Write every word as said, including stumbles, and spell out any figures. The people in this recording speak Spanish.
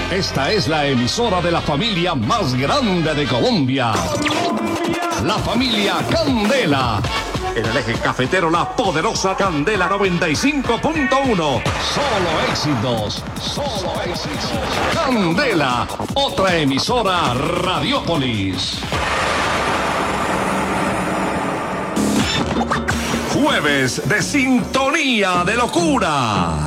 Esta es la emisora de la familia más grande de Colombia. La familia Candela. En el eje cafetero, la poderosa Candela noventa y cinco punto uno. Solo éxitos, solo éxitos. Candela, otra emisora Radiópolis. Jueves de sintonía de locura.